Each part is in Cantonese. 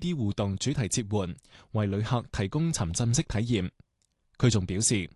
3D 互動主題接援，為旅客提供沉浸式體驗。佢仲表示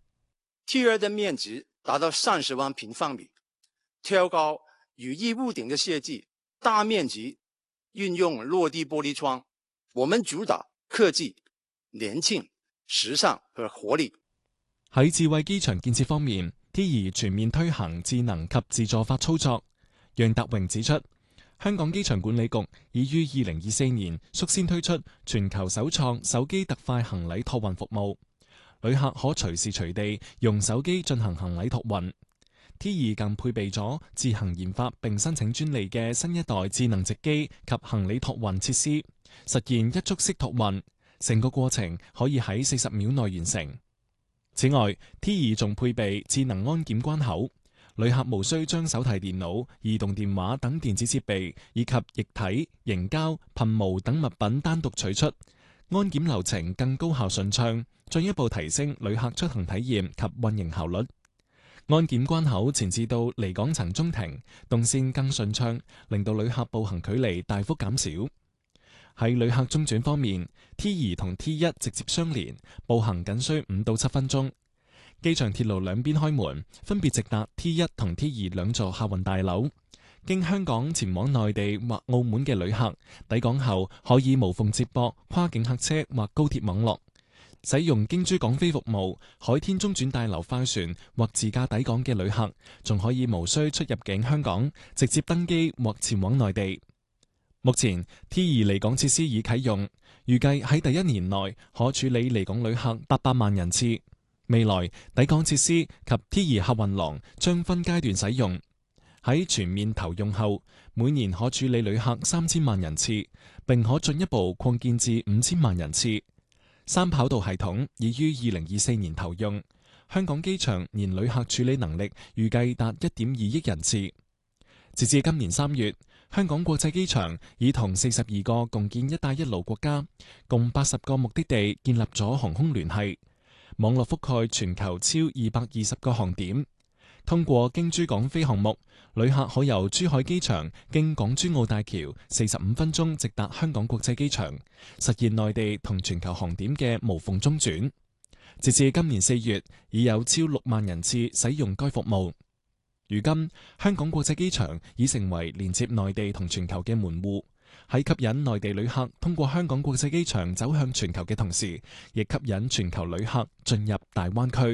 T2的面積達到30萬平方米，挑高羽翼屋頂的設計，大面積運用落地玻璃窗。我們主打科技、年輕、時尚和活力。 喺智慧機場建設方面 ，T2 全面推行智能及自助化操作。楊達榮指出，香港機場管理局已於2024年率先推出全球首創手機特快行李託運服務，旅客可隨時隨地用手機進行行李託運。T2 更配備咗自行研發並申請專利嘅新一代智能值機及行李託運設施，實現一觸式託運，成個過程可以喺40秒內完成。此外 ，T2 仲配備智能安檢關口，旅客無需將手提電腦、移動電話等電子設備以及液體、凝膠、噴霧等物品單獨取出，安檢流程更高效順暢，進一步提升旅客出行體驗及運營效率。安檢關口前至到離港層中停，動線更順暢，令到旅客步行距離大幅減少。喺旅客中轉方面 ，T2 同 T1 直接相連，步行僅需5到7分鐘。機場鐵路兩邊開門，分別直達 T1 同 T2 兩座客運大樓。經香港前往內地或澳門嘅旅客，抵港後可以無縫接駁跨境客車或高鐵網絡。使用經珠港飛服務、海天中轉大樓快船或自駕抵港嘅旅客，仲可以無需出入境香港，直接登機或前往內地。目前 T2 離港設施已啟用，預計喺第一年內可處理離港旅客800萬人次。未來抵港設施及 T2 客運廊將分階段使用，喺全面投用後，每年可處理旅客3000萬人次，並可進一步擴建至5000萬人次。三跑道系統已於2024年投用，香港機場年旅客處理能力預計達1.2億人次。截至今年3月，香港國際機場已同42個共建一帶一路國家，共80個目的地建立咗航空聯繫，網絡覆蓋全球超220個航點。通過經珠港飛項目，旅客可由珠海機場經港珠澳大橋45分鐘直達香港國際機場，實現內地同全球航點嘅無縫中轉。截至今年4月，已有超6萬人次使用該服務。如今，香港國際機場已成為連接內地同全球嘅門戶，喺吸引內地旅客通過香港國際機場走向全球嘅同時，亦吸引全球旅客進入大灣區。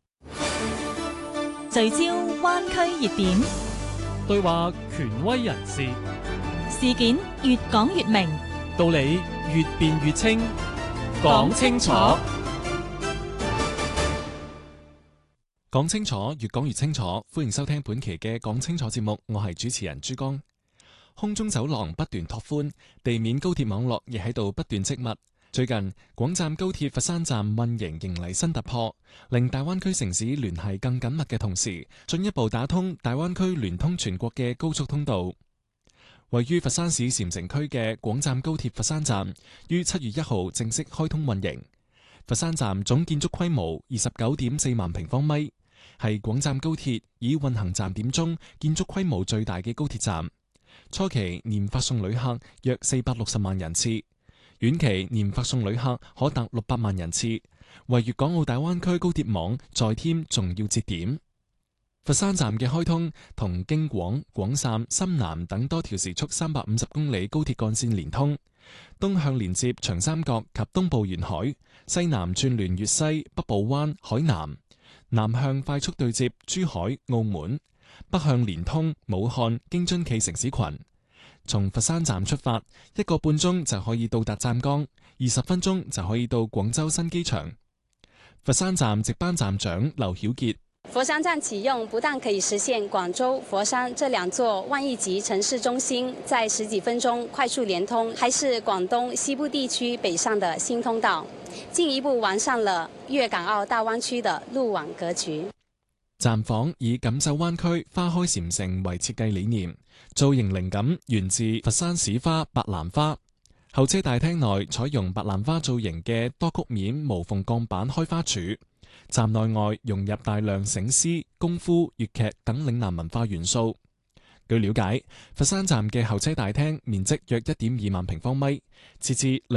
聚焦灣區熱點， 對話權威人士， 事件越講越明， 道理越辯越清，講清楚。 講清楚，越講越清楚。歡迎收聽本期嘅講清楚節目，我係主持人朱江。空中走廊不斷拓寬，地面高鐵網絡亦喺度不斷積密。最近，廣湛高鐵佛山站運營迎嚟新突破，令大灣區城市聯繫更緊密嘅同時，進一步打通大灣區聯通全國嘅高速通道。位於佛山市禪城區嘅廣湛高鐵佛山站，於7月1號正式開通運營。佛山站總建築規模29.4萬平方米，係廣湛高鐵已運行站點中建築規模最大嘅高鐵站。初期年發送旅客約460萬人次，遠期年發送旅客可達600萬人次，為粵港澳大灣區高鐵網再添重要節點。佛山站嘅開通同京廣、廣汕、深南等多條時速350公里高鐵幹線連通，東向連接長三角及東部沿海，西南串聯粵西、北部灣、海南，南向快速對接珠海、澳門，北向連通武漢、京津冀城市群。從佛山站出發，1個半鐘就可以到達湛江，20分鐘就可以到廣州新機場。佛山站值班站長劉曉傑： 佛山站啟用不但可以實現廣州、佛山這兩座萬億級城市中心在10幾分鐘快速連通，還是廣東西部地區北上的新通道，進一步完善了粵港澳大灣區的路網格局。 站房以錦繡灣區花開禪城為設計理念，造型靈感源自佛山市花白蘭花。候車大廳內採用白蘭花造型嘅多曲面無縫鋼板開花柱，站內外融入大量醒獅、功夫、粵劇等嶺南文化元素。據了解，佛山站嘅候車大廳面積約1.2萬平方米，設置